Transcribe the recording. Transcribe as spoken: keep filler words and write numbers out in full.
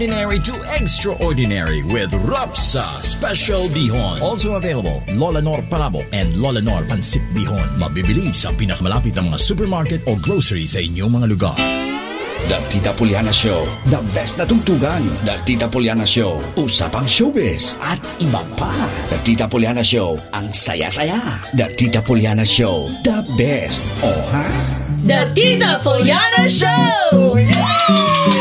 ordinary to extraordinary with Rapsa Special Bihon. Also available, Lola Nor Palabok and Lola Nor Pansip Bihon. Mabibili sa pinakamalapit na mga supermarket o grocery sa inyong mga lugar. The Tita Poliana Show, the best na tugtugan. The Tita Poliana Show, usapang showbiz at iba pa. The Tita Poliana Show, ang saya-saya. The Tita Poliana Show, the best. Oh, ha? The Tita Poliana Show! Yeah!